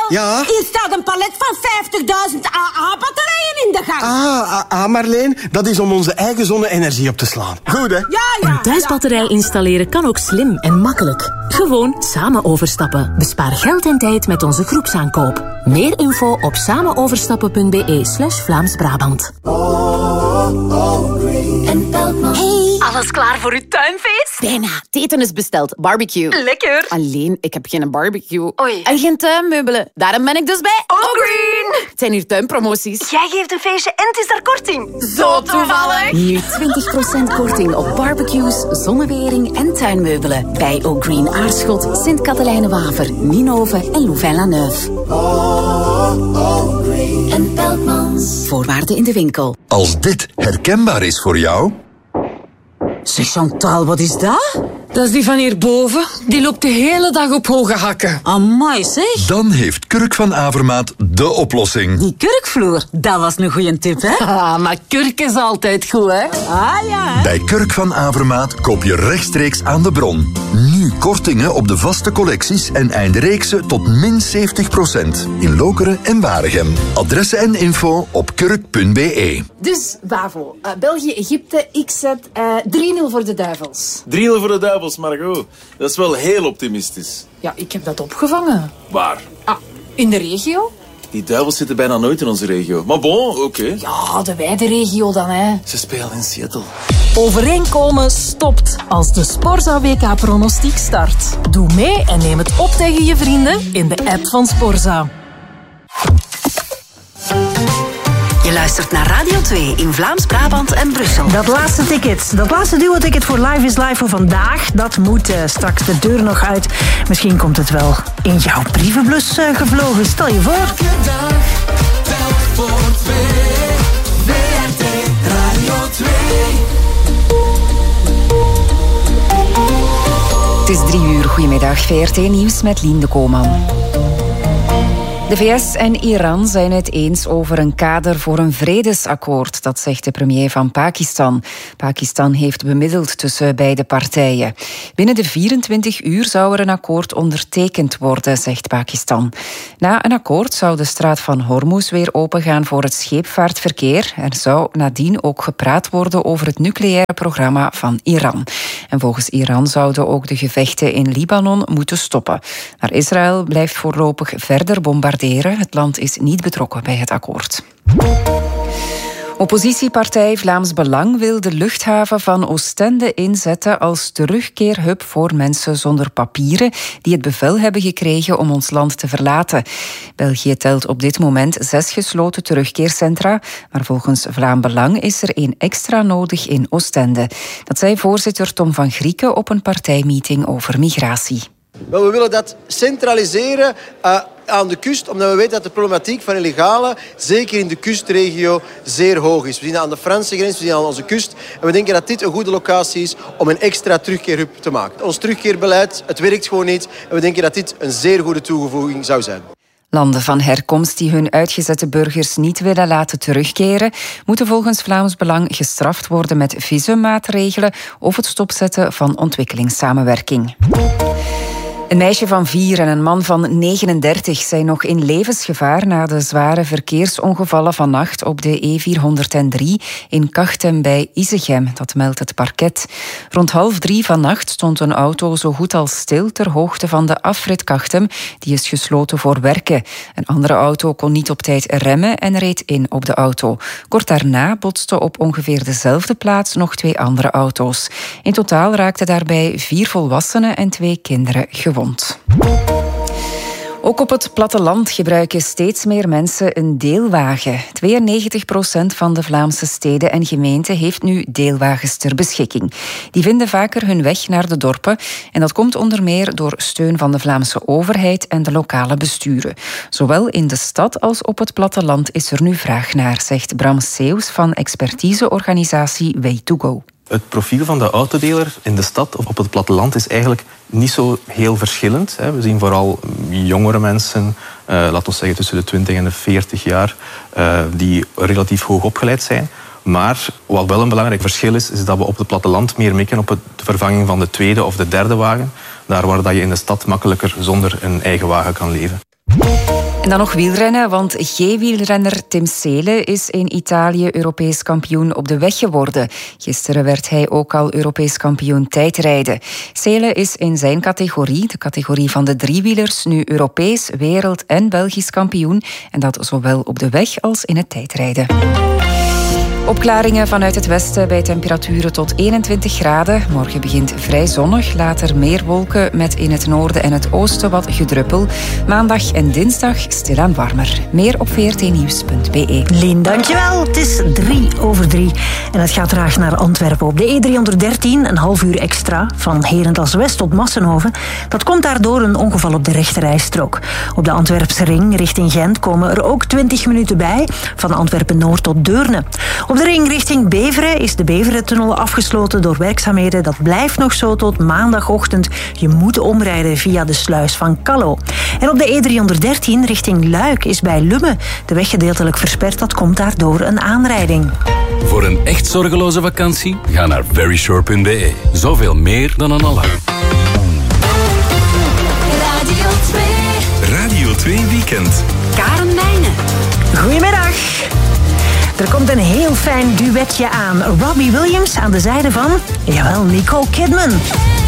Ja? Hier staat een palet van 50.000 AA-batterijen in de gang. Marleen, dat is om onze eigen zonne-energie op te slaan. Goed, hè? Ja. Een thuisbatterij installeren kan ook slim en makkelijk. Gewoon samen overstappen. Bespaar geld en tijd met onze groepsaankoop. Meer info op samenoverstappen.be/Vlaams-Brabant. Hey, alles klaar voor uw tuinfeest? Bijna. Het eten is besteld. Barbecue. Lekker. Alleen, ik heb geen barbecue. Oei. En geen tuinmeubelen. Daarom ben ik dus bij O'Green. Het zijn hier tuinpromoties. Jij geeft een feestje en het is daar korting. Zo toevallig. Nu 20% korting op barbecues, zonnewering en tuinmeubelen. Bij O'Green Aarschot, Sint-Katelijne-Waver, Ninove en Louvain-la-Neuve. En Peltmans. Voorwaarden in de winkel. Als dit herkenbaar is voor jou... Zeg Chantal, wat is dat? Dat is die van hierboven. Die loopt de hele dag op hoge hakken. Amai, zeg. Dan heeft Kurk van Avermaat de oplossing. Die kurkvloer, dat was een goeie tip, hè? Maar kurk is altijd goed, hè? Ah ja. Bij Kurk van Avermaat koop je rechtstreeks aan de bron. Nu kortingen op de vaste collecties en eindreeksen tot min 70%. In Lokeren en Waregem. Adressen en info op kurk.be. Dus, Bavo, België-Egypte, ik zet 3-0 voor de Duivels. 3-0 voor de Duivels, Margot. Dat is wel heel optimistisch. Ja, ik heb dat opgevangen. Waar? In de regio? Die Duivels zitten bijna nooit in onze regio. Maar bon, oké. Ja, de wijde regio dan, hè. Ze spelen in Seattle. Overeenkomen stopt als de Sporza WK-pronostiek start. Doe mee en neem het op tegen je vrienden in de app van Sporza. Je luistert naar Radio 2 in Vlaams-Brabant en Brussel. Dat laatste duo-ticket voor Live is Live voor vandaag, dat moet straks de deur nog uit. Misschien komt het wel in jouw brievenbus gevlogen. Stel je voor. Elke dag, telk voor 2. VRT Radio 2. Het is 3:00. Goedemiddag. VRT Nieuws met Lien de Kooman. De VS en Iran zijn het eens over een kader voor een vredesakkoord, dat zegt de premier van Pakistan. Pakistan heeft bemiddeld tussen beide partijen. Binnen de 24 uur zou er een akkoord ondertekend worden, zegt Pakistan. Na een akkoord zou de straat van Hormuz weer opengaan voor het scheepvaartverkeer. Er zou nadien ook gepraat worden over het nucleaire programma van Iran. En volgens Iran zouden ook de gevechten in Libanon moeten stoppen. Maar Israël blijft voorlopig verder bombarderen. Het land is niet betrokken bij het akkoord. Oppositiepartij Vlaams Belang wil de luchthaven van Oostende inzetten als terugkeerhub voor mensen zonder papieren die het bevel hebben gekregen om ons land te verlaten. België telt op dit moment 6 gesloten terugkeercentra, maar volgens Vlaams Belang is er 1 extra nodig in Oostende. Dat zei voorzitter Tom van Grieken op een partijmeeting over migratie. Wel, we willen dat centraliseren aan de kust, omdat we weten dat de problematiek van illegale, zeker in de kustregio, zeer hoog is. We zien dat aan de Franse grens, we zien dat aan onze kust. En we denken dat dit een goede locatie is om een extra terugkeerhub te maken. Ons terugkeerbeleid, het werkt gewoon niet. En we denken dat dit een zeer goede toevoeging zou zijn. Landen van herkomst die hun uitgezette burgers niet willen laten terugkeren, moeten volgens Vlaams Belang gestraft worden met visummaatregelen of het stopzetten van ontwikkelingssamenwerking. Een meisje van 4 en een man van 39 zijn nog in levensgevaar na de zware verkeersongevallen vannacht op de E403 in Kachtem bij Isegem. Dat meldt het parket. Rond 2:30 vannacht stond een auto zo goed als stil ter hoogte van de afrit Kachtem. Die is gesloten voor werken. Een andere auto kon niet op tijd remmen en reed in op de auto. Kort daarna botsten op ongeveer dezelfde plaats nog 2 andere auto's. In totaal raakten daarbij 4 volwassenen en 2 kinderen gewond. Ook op het platteland gebruiken steeds meer mensen een deelwagen. 92% van de Vlaamse steden en gemeenten heeft nu deelwagens ter beschikking. Die vinden vaker hun weg naar de dorpen en dat komt onder meer door steun van de Vlaamse overheid en de lokale besturen. Zowel in de stad als op het platteland is er nu vraag naar, zegt Bram Seeuws van expertiseorganisatie Way2Go. Het profiel van de autodeler in de stad of op het platteland is eigenlijk niet zo heel verschillend. We zien vooral jongere mensen, laten we zeggen tussen de 20 en de 40 jaar, die relatief hoog opgeleid zijn. Maar wat wel een belangrijk verschil is dat we op het platteland meer mikken op de vervanging van de tweede of de derde wagen. Daar waar je in de stad makkelijker zonder een eigen wagen kan leven. En dan nog wielrennen, want G-wielrenner Tim Seele is in Italië Europees kampioen op de weg geworden. Gisteren werd hij ook al Europees kampioen tijdrijden. Seele is in zijn categorie, de categorie van de driewielers, nu Europees, wereld- en Belgisch kampioen. En dat zowel op de weg als in het tijdrijden. Opklaringen vanuit het westen bij temperaturen tot 21 graden. Morgen begint vrij zonnig, later meer wolken met in het noorden en het oosten wat gedruppel. Maandag en dinsdag stilaan warmer. Meer op vrtnieuws.be. Lien, dankjewel. Het is 3:03 en het gaat traag naar Antwerpen. Op de E313 een half uur extra, van Herentals West tot Massenhoven. Dat komt daardoor een ongeval op de rechterrijstrook. Op de Antwerpse ring richting Gent komen er ook 20 minuten bij, van Antwerpen-Noord tot Deurne. Op de ring richting Beveren is de Beverentunnel afgesloten door werkzaamheden. Dat blijft nog zo tot maandagochtend. Je moet omrijden via de sluis van Callo. En op de E313 richting Luik is bij Lummen de weg gedeeltelijk versperd. Dat komt daardoor een aanrijding. Voor een echt zorgeloze vakantie, ga naar verysure.be. Zoveel meer dan een alarm. Radio 2. Radio 2 Weekend. Karen Wijnen. Goedemiddag. Er komt een heel fijn duetje aan. Robbie Williams aan de zijde van, jawel, Nicole Kidman.